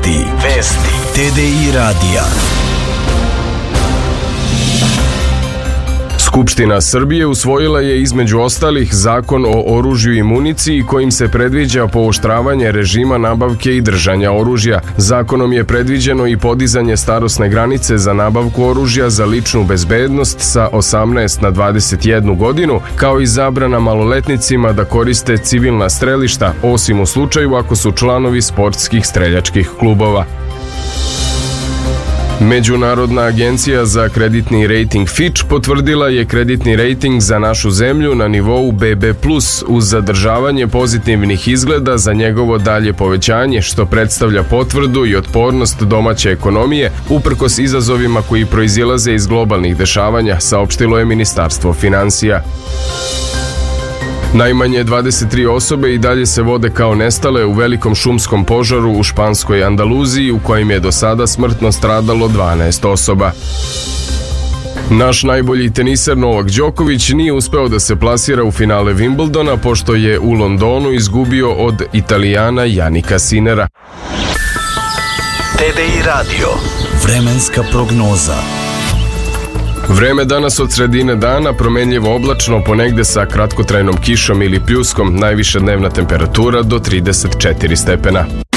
Vesti TDI radija. Skupština Srbije usvojila je između ostalih Zakon o oružju i municiji kojim se predviđa pooštravanje režima nabavke i držanja oružja. Zakonom je predviđeno i podizanje starosne granice za nabavku oružja za ličnu bezbednost sa 18 na 21 godinu, kao i zabrana maloletnicima da koriste civilna strelišta, osim u slučaju ako su članovi sportskih streljačkih klubova. Međunarodna agencija za kreditni rejting Fitch potvrdila je kreditni rejting za našu zemlju na nivou BB+, uz zadržavanje pozitivnih izgleda za njegovo dalje povećanje, što predstavlja potvrdu i otpornost domaće ekonomije, uprkos izazovima koji proizilaze iz globalnih dešavanja, saopštilo je Ministarstvo finansija. Najmanje 23 osobe i dalje se vode kao nestale u velikom šumskom požaru u španskoj Andaluziji, u kojem je do sada smrtno stradalo 12 osoba. Naš najbolji teniser Novak Đoković nije uspeo da se plasira u finale Wimbledona, pošto je u Londonu izgubio od Italijana Janika Sinera. TDI radio. Vremenska prognoza. Vreme danas od sredine dana promenljivo oblačno, ponegde sa kratkotrajnom kišom ili pljuskom, najviša dnevna temperatura do 34 stepena.